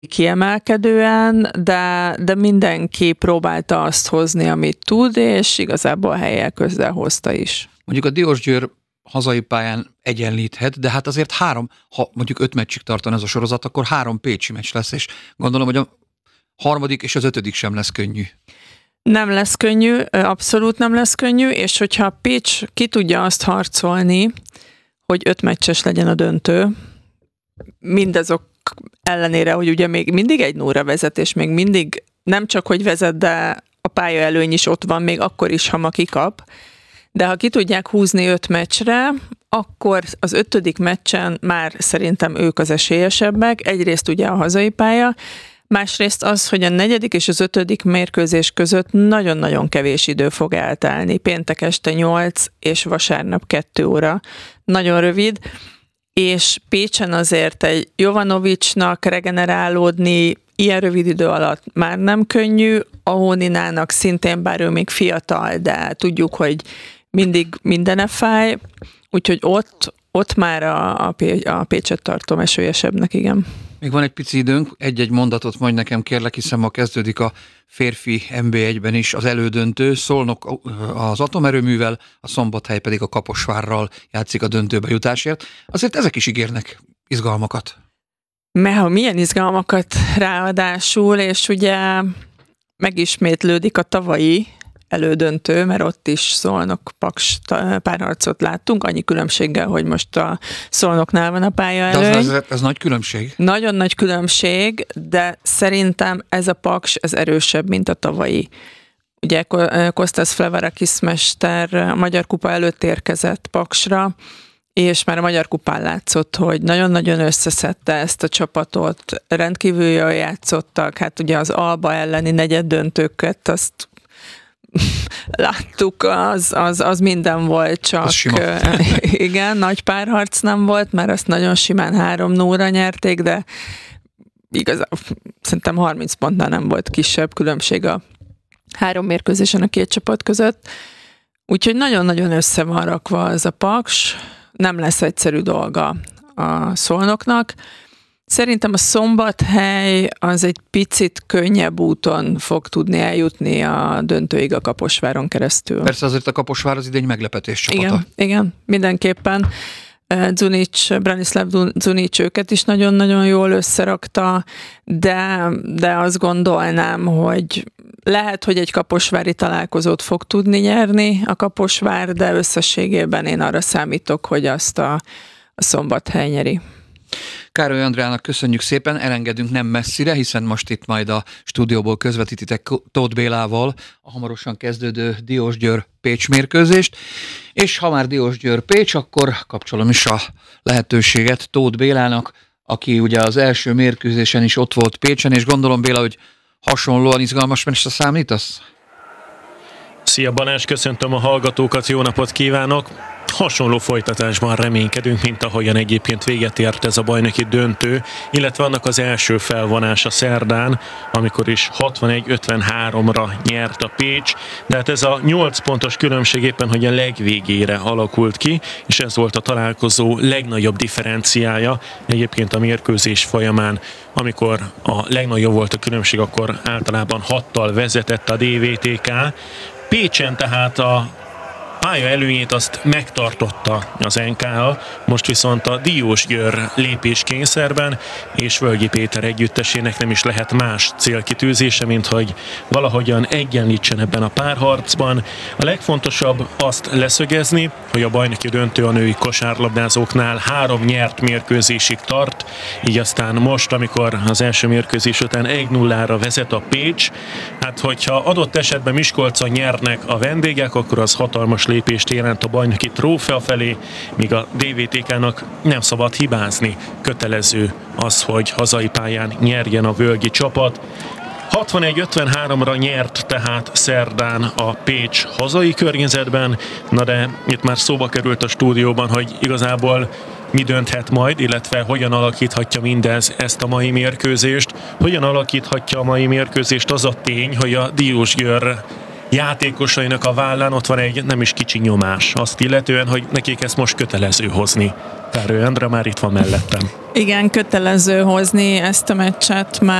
kiemelkedően, de mindenki próbálta azt hozni, amit tud, és igazából helyek közel hozta is. Mondjuk a Diósgyőr hazai pályán egyenlíthet, de hát azért ha mondjuk 5 meccsig tartan ez a sorozat, akkor 3 pécsi meccs lesz, és gondolom, hogy a harmadik és az 5. sem lesz könnyű. Nem lesz könnyű, abszolút nem lesz könnyű, és hogyha Pécs ki tudja azt harcolni, hogy 5 meccses legyen a döntő, mindazok ellenére, hogy ugye még mindig 1-0-ra vezet, és még mindig nem csak, hogy vezet, de a pálya előny is ott van, még akkor is, ha ma kikap. De ha ki tudják húzni 5 meccsre, akkor az 5. meccsen már szerintem ők az esélyesebbek. Egyrészt ugye a hazai pálya, másrészt az, hogy a 4. és az 5. mérkőzés között nagyon-nagyon kevés idő fog eltelni. Péntek este 8 és vasárnap 2 óra. Nagyon rövid, és Pécsen azért egy Jovanovicsnak regenerálódni ilyen rövid idő alatt már nem könnyű, a Hóninának szintén, bár ő még fiatal, de tudjuk, hogy mindig mindene fáj, úgyhogy ott már a Pécset tartom esélyesebbnek, igen. Még van egy pici időnk, egy-egy mondatot mondj nekem, kérlek, hiszen ma kezdődik a férfi NB1-ben is az elődöntő. Szolnok az Atomerőművel, a Szombathely pedig a Kaposvárral játszik a döntőbe jutásért. Azért ezek is ígérnek izgalmakat. Milyen izgalmakat ráadásul, és ugye megismétlődik a tavalyi elődöntő, mert ott is Szolnok-Paks párharcot láttunk, annyi különbséggel, hogy most a Szolnoknál van a pálya előny. De ez nagy különbség? Nagyon nagy különbség, de szerintem ez a Paks ez erősebb, mint a tavalyi. Ugye Kostas Flevarakis mester a Magyar Kupa előtt érkezett Paksra, és már a Magyar Kupán látszott, hogy nagyon-nagyon összeszedte ezt a csapatot, rendkívül jól játszottak, hát ugye az Alba elleni negyeddöntőket, azt láttuk, az minden volt, csak igen, nagy párharc nem volt, mert azt nagyon simán 3-0-ra nyerték, de igazából szerintem 30 pontnál nem volt kisebb különbség a 3 mérkőzésen a 2 csapat között. Úgyhogy nagyon-nagyon össze van rakva az a Paks, nem lesz egyszerű dolga a Szolnoknak. Szerintem a Szombathely az egy picit könnyebb úton fog tudni eljutni a döntőig a Kaposváron keresztül. Persze azért a Kaposvár az idény meglepetés csapata. Igen, mindenképpen. Branislav Zunic őket is nagyon-nagyon jól összerakta, de azt gondolnám, hogy lehet, hogy egy kaposvári találkozót fog tudni nyerni a Kaposvár, de összességében én arra számítok, hogy azt a Szombathely nyeri. Károly Andreának köszönjük szépen, elengedünk nem messzire, hiszen most itt majd a stúdióból közvetítitek Tóth Bélával a hamarosan kezdődő Diósgyőr-Pécs mérkőzést, és ha már Diósgyőr-Pécs, akkor kapcsolom is a lehetőséget Tóth Bélának, aki ugye az első mérkőzésen is ott volt Pécsen, és gondolom, Béla, hogy hasonlóan izgalmas meccsre számítasz? Szia Balázs, köszöntöm a hallgatókat, jó napot kívánok! Hasonló folytatásban reménykedünk, mint ahogyan egyébként véget ért ez a bajnoki döntő, illetve annak az első felvonása szerdán, amikor is 61-53-ra nyert a Pécs, de hát ez a 8 pontos különbség éppen, hogy a legvégére alakult ki, és ez volt a találkozó legnagyobb differenciája. Egyébként a mérkőzés folyamán, amikor a legnagyobb volt a különbség, akkor általában 6-tal vezetett a DVTK. Pécsen tehát a pálya előnyét azt megtartotta az NKA, most viszont a Diósgyőr lépéskényszerben, és Völgyi Péter együttesének nem is lehet más célkitűzése, mint hogy valahogyan egyenlítsen ebben a párharcban. A legfontosabb azt leszögezni, hogy a bajnoki döntő a női kosárlabdázóknál 3 nyert mérkőzésig tart, így aztán most, amikor az első mérkőzés után 1-0-ra vezet a Pécs, hát hogyha adott esetben Miskolcon nyernek a vendégek, akkor az hatalmas lépést jelent a bajnoki trófea felé, míg a DVTK-nak nem szabad hibázni. Kötelező az, hogy hazai pályán nyerjen a völgyi csapat. 61-53-ra nyert tehát szerdán a Pécs hazai környezetben, na de itt már szóba került a stúdióban, hogy igazából mi dönthet majd, illetve hogyan alakíthatja mindez ezt a mai mérkőzést, hogyan alakíthatja a mai mérkőzést az a tény, hogy a Diósgyőr játékosainak a vállán ott van egy nem is kicsi nyomás, azt illetően, hogy nekik ezt most kötelező hozni. Károly Andrea már itt van mellettem. Igen, kötelező hozni ezt a meccset már